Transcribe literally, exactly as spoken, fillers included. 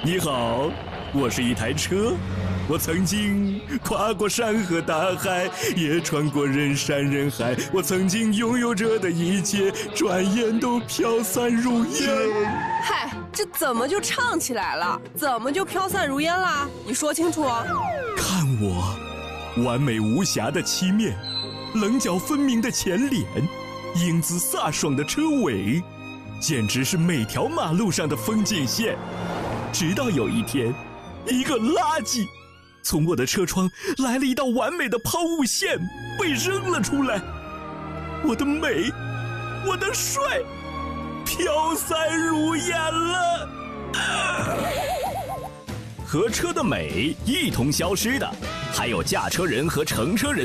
你好，我是一台车，我曾经跨过山河大海，也穿过人山人海。我曾经拥有着的一切，转眼都飘散如烟。 嗨，这怎么就唱起来了？怎么就飘散如烟啦？你说清楚哦。 看我，完美无瑕的漆面，棱角分明的前脸，英姿飒爽的车尾，简直是每条马路上的风景线。直到有一天，一个垃圾从我的车窗来了一道完美的抛物线，被扔了出来。我的美，我的帅，飘散如烟了。和车的美一同消失的，还有驾车人和乘车人